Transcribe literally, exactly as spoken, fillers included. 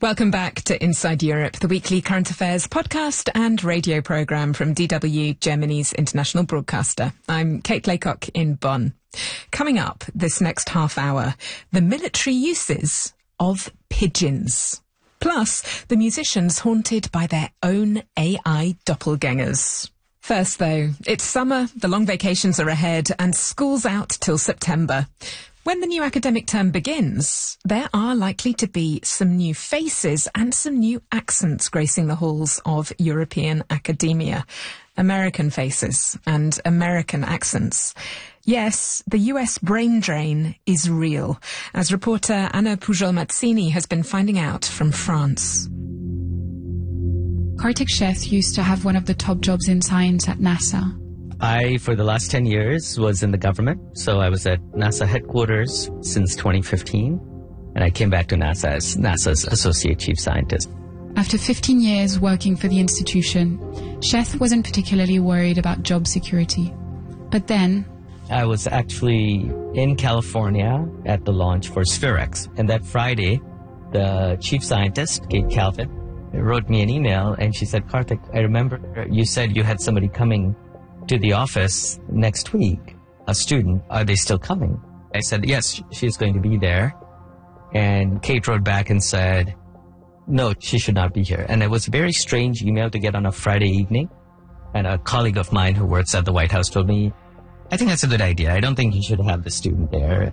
Welcome back to Inside Europe, the weekly current affairs podcast and radio programme from D W, Germany's international broadcaster. I'm Kate Laycock in Bonn. Coming up this next half hour, the military uses of pigeons. Plus, the musicians haunted by their own A I doppelgangers. First, though, it's summer, the long vacations are ahead, and school's out till September. When the new academic term begins, there are likely to be some new faces and some new accents gracing the halls of European academia. American faces and American accents. Yes, the U S brain drain is real, as reporter Anna Pujol-Mazzini has been finding out from France. Kartik Sheth used to have one of the top jobs in science at NASA. I, for the last ten years, was in the government. So I was at NASA headquarters since twenty fifteen, and I came back to NASA as NASA's Associate Chief Scientist. After fifteen years working for the institution, Sheth wasn't particularly worried about job security. But then... I was actually in California at the launch for Spherex. And that Friday, the chief scientist, Kate Calvin, wrote me an email, and she said, Kartik, I remember you said you had somebody coming to the office next week, a student. Are they still coming? I said, yes, she's going to be there. And Kate wrote back and said, no, she should not be here. And it was a very strange email to get on a Friday evening. And a colleague of mine who works at the White House told me, I think that's a good idea. I don't think you should have the student there.